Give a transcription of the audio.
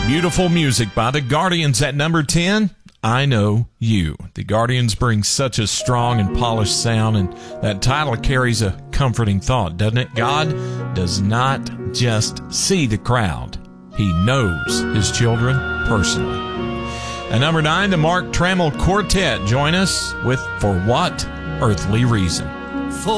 Beautiful music by the Guardians at number 10. I Know You. The Guardians bring such a strong and polished sound, and that title carries a comforting thought, doesn't it? God does not just see the crowd. He knows his children personally. At number 9, the Mark Trammell Quartet join us with For What Earthly Reason.